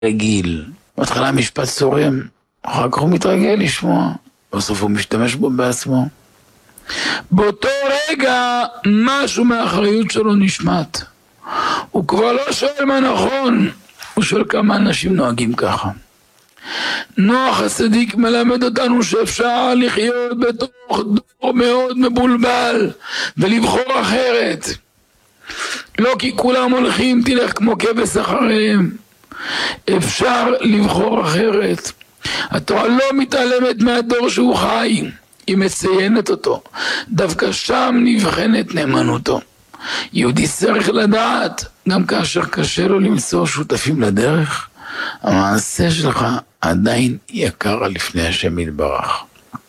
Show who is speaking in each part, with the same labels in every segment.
Speaker 1: רגיל. בהתחלה משפט צורם, אחר כך הוא מתרגל לשמוע, בסוף הוא משתמש בו בעצמו. באותו רגע משהו מהאחריות שלו נשמט. הוא כבר לא שואל מה נכון, הוא שואל כמה אנשים נוהגים ככה. נוח הצדיק מלמד אותנו שאפשר לחיות בתוך דור מאוד מבולבל ולבחור אחרת. לא כי כולם הולכים תלך כמו כבש אחריהם. אפשר לבחור אחרת. התורה לא מתעלמת מהדור שהוא חי, היא מציינת אותו. דווקא שם נבחנת נאמנותו. יהודי צריך לדעת, גם כאשר קשה לו למצוא שותפים לדרך, המעשה שלך עדיין יקר לפני השם יתברך.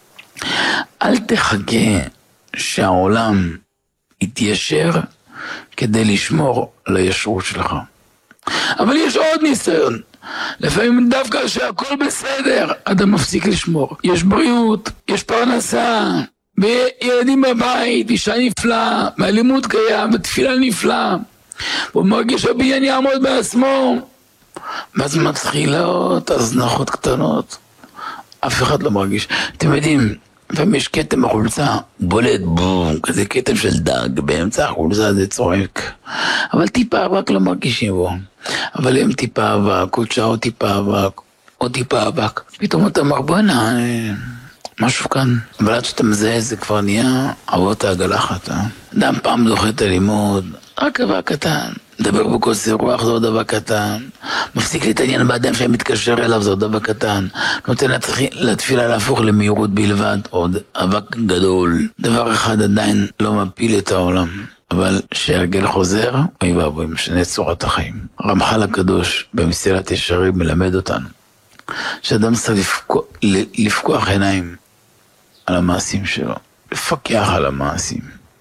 Speaker 1: אל תחכה שהעולם יתיישר כדי לשמור על הישרות שלך. אבל יש עוד ניסיון. לפעמים דווקא שהכל בסדר, אדם מפסיק לשמור. יש בריאות, יש פרנסה, וילדים בבית, אישה נפלאה, והלימוד קיים, ותפילה נפלאה. הוא מרגיש שהבניין יעמוד בעצמו. ואז מתחילות הזנחות קטנות. אף אחד לא מרגיש. אתם יודעים, לפעמים יש קטם בחולצה, בולט בום, כזה קטם של דג, באמצע החולצה זה צורק. אבל טיפה אבק לא מרגישים בו. אבל הם טיפה אבק, עוד שעה עוד טיפה אבק, עוד טיפה אבק. פתאום אתה אומר, בוא'נה, משהו כאן. אבל עד שאתה מזהה זה כבר נהיה עבוד הגלחת. אדם פעם דוחה את הלימוד, רק אבק קטן. מדבר בקוצר רוח, זה עוד דבר קטן. מפסיק להתעניין באדם שהם מתקשר אליו, זה עוד דבר קטן. נותן לתפילה להפוך למהירות בלבד, עוד אבק גדול. דבר אחד עדיין לא מפיל את העולם. אבל שהרגל חוזר, אוי ואבוי, משנה צורת החיים. רמח"ל הקדוש במסילת ישרים מלמד אותנו, שאדם צריך לפקוח עיניים על המעשים שלו, לפקח על המעשים,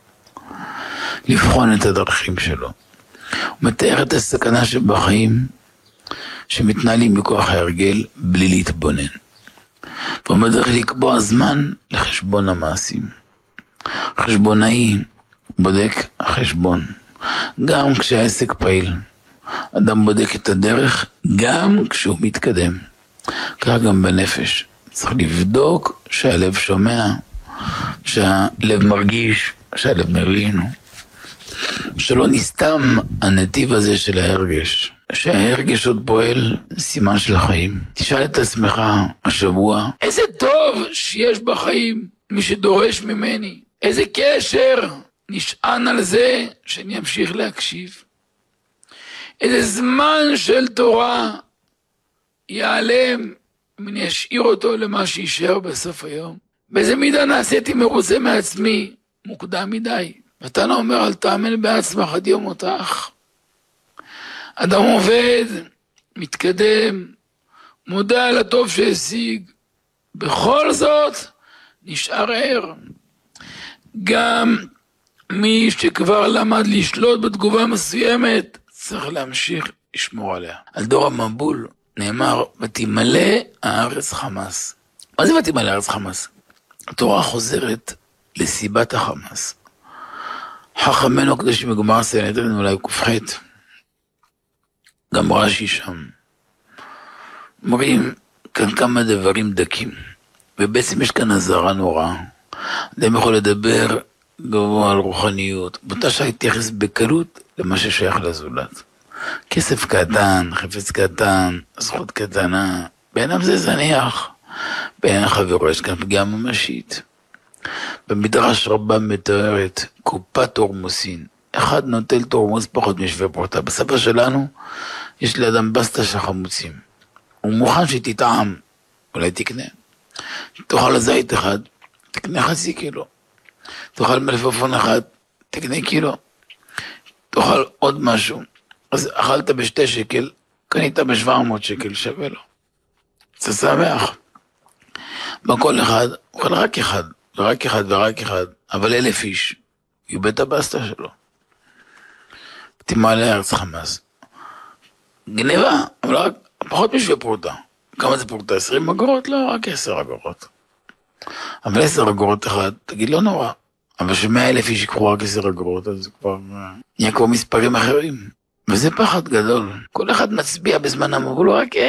Speaker 1: לבחון את הדרכים שלו. הוא מתאר את הסכנה שבחיים שמתנהלים בכוח ההרגל בלי להתבונן. והוא מדריך לקבוע זמן לחשבון המעשים. חשבונאי בודק החשבון. גם כשהעסק פעיל, אדם בודק את הדרך גם כשהוא מתקדם. כך גם בנפש. צריך לבדוק שהלב שומע, שהלב מרגיש, שהלב מבין. שלא נסתם הנתיב הזה של ההרגש. שההרגש עוד פועל, סימן של החיים. תשאל את עצמך השבוע, איזה טוב שיש בחיים מי שדורש ממני. איזה קשר נשען על זה שאני אמשיך להקשיב. איזה זמן של תורה ייעלם אם אני אשאיר אותו למה שישאר בסוף היום. באיזה מידה נעשיתי מרוצה מעצמי, מוקדם מדי. ואתה אומר, אל תאמן בעצמך עד יום מותך. אדם עובד, מתקדם, מודע על הטוב שהשיג, בכל זאת נשאר ער. גם מי שכבר למד לשלוט בתגובה מסוימת, צריך להמשיך לשמור עליה. על דור המבול נאמר, ותמלא הארץ חמס. מה זה ותמלא הארץ חמס? התורה חוזרת לסיבת החמס. חכמנו הקדושים בגמרא סנהדרין אולי ק"ח, גם רש"י שם, אומרים כאן כמה דברים דקים, ובעצם יש כאן אזהרה נוראה. אדם יכול לדבר גבוה על רוחניות, באותה שעה יתייחס בקלות למה ששייך לזולת. כסף קטן, חפץ קטן, זכות קטנה, בעיניו זה זניח, בעיני חברו יש כאן פגיעה ממשית. במדרש רבם מתארת קופת תורמוסין. אחד נוטל תורמוס פחות משווה פרוטה. בספר שלנו יש לאדם בסטה של חמוצים. הוא מוכן שתטעם, אולי תקנה. תאכל זית אחד, תקנה חצי קילו. תאכל מלפפון אחד, תקנה קילו. תאכל עוד משהו. אז אכלת ב2 שקל, קנית ב700 שקל, שווה לו. זה שמח. בכל אחד, אוכל רק אחד. ורק אחד ורק אחד, אבל 1,000 איש, יאבד את הבסטה שלו. תמלא הארץ חמס. גניבה, אבל רק פחות משווה פרוטה. כמה זה פרוטה? 20 אגורות? לא, רק 10 אגורות. אבל 10 אגורות אחד, תגיד לא נורא. אבל ש100,000 איש יקחו רק 10 אגורות, אז זה כבר נהיה כמו מספרים אחרים. וזה פחד גדול. כל אחד מצביע בזמן אמרו לו רק